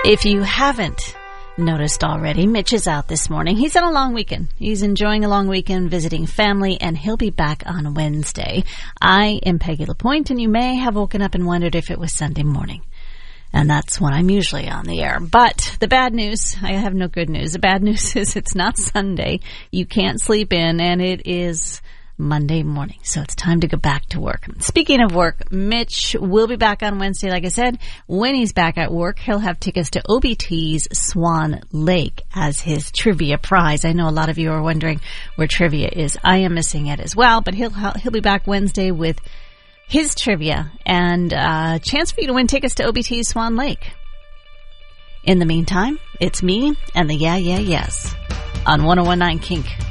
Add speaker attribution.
Speaker 1: If you haven't noticed already, Mitch is out this morning. He's on a long weekend. He's enjoying a long weekend, visiting family, and he'll be back on Wednesday. I am Peggy LaPointe, and you may have woken up and wondered if it was Sunday morning. And that's when I'm usually on the air. But the bad news, I have no good news. The bad news is it's not Sunday. You can't sleep in, and it is Monday morning. So it's time to go back to work. Speaking of work, Mitch will be back on Wednesday, like I said. When he's back at work, he'll have tickets to OBT's Swan Lake as his trivia prize. I know a lot of you are wondering where trivia is. I am missing it as well, but he'll be back Wednesday with his trivia and a chance for you to win tickets to OBT's Swan Lake. In the meantime, it's me and the Yeah Yeah Yes on 101.9 Kink.